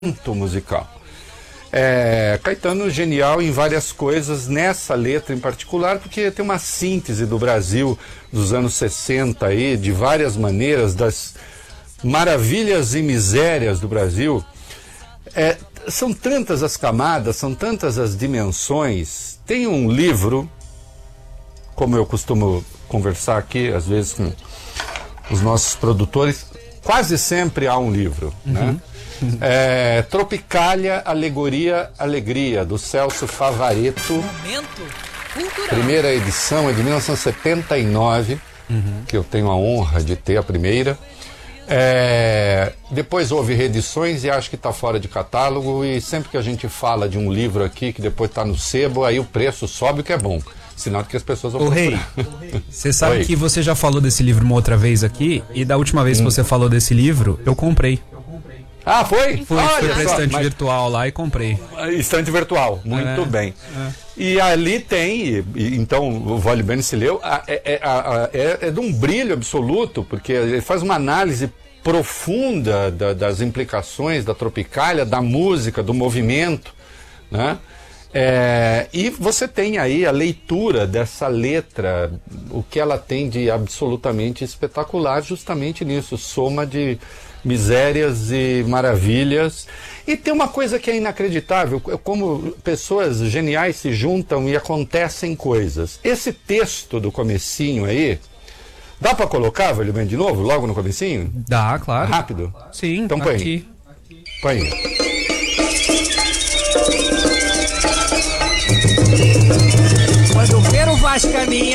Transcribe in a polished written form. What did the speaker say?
musical. Caetano genial em várias coisas, nessa letra em particular, porque tem uma síntese do Brasil dos anos 60 aí, de várias maneiras, das maravilhas e misérias do Brasil. São tantas as camadas, são tantas as dimensões. Tem um livro, como eu costumo conversar aqui, às vezes com os nossos produtores, quase sempre há um livro, né? Tropicália, Alegoria, Alegria, do Celso Favaretto. Momento cultural. Primeira edição é de 1979, que eu tenho a honra de ter a primeira. Depois houve reedições e acho que está fora de catálogo, e sempre que a gente fala de um livro aqui que depois está no sebo, aí o preço sobe, o que é bom. Sinal de que as pessoas vão procurar. Você sabe que você já falou desse livro uma outra vez aqui, e da última vez que você falou desse livro, eu comprei. Ah, foi? Fui pra estante virtual lá e comprei. Estante virtual, muito bem. E ali tem, então o Wally Bene se leu, é de um brilho absoluto, porque ele faz uma análise profunda das implicações da Tropicália, da música, do movimento, né? E você tem aí a leitura dessa letra, o que ela tem de absolutamente espetacular, justamente nisso, soma de misérias e maravilhas. E tem uma coisa que é inacreditável, como pessoas geniais se juntam e acontecem coisas. Esse texto do comecinho aí, dá pra colocar, Wally Bene, de novo, logo no comecinho? Dá, claro. Rápido? Sim, então põe aqui. Põe aí. Quando ver o Vasco caminha